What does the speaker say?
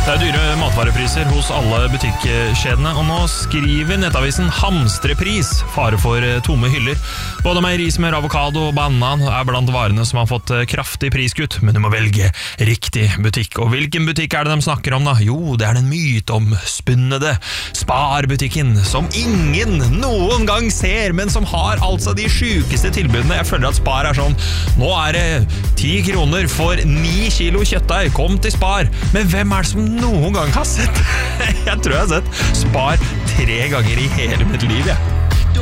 Det er dyre matvarepriser hos alle butikkjedene, og nå skriver nettavisen hamstrepris, fare for tomme hyller. Både meierismør, avokado og banan er blant varene som har fått kraftig priskutt, men du må velge riktig butikk. Og hvilken butikk er det de snakker om da? Jo, det er den myteomspunnede Spar-butikken, som ingen noen gang ser, men som har altså de sykeste tilbudene. Jeg føler at Spar er sånn, nå er det 10 kroner for 9 kilo kjøttdeig, kom til Spar. Men hvem er det som noen gang har sett? Jeg tror jeg har sett Spar 3 ganger i hele mitt liv, jeg.